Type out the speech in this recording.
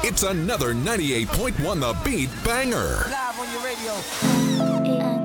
It's another 98.1 The Beat banger. Live on your radio.